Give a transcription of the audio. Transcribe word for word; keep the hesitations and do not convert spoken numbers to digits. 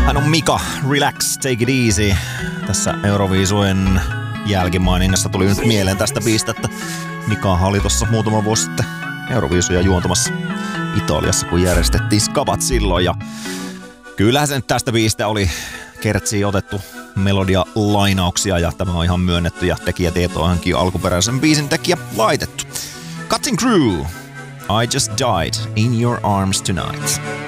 Hän on Mika, Relax, Take It Easy. Tässä Euroviisujen jälkimaininnassa tuli nyt mieleen tästä biistä, että Mika oli tossa muutama vuosi sitten Euroviisuja juontamassa Italiassa, kun järjestettiin Skabat silloin. Ja kyllähän se nyt tästä biistä oli kertsiin otettu melodia-lainauksia ja tämä on ihan myönnetty ja tekijätietoihinkin alkuperäisen biisin tekijä laitettu. Cutting Crew, I Just Died in Your Arms Tonight.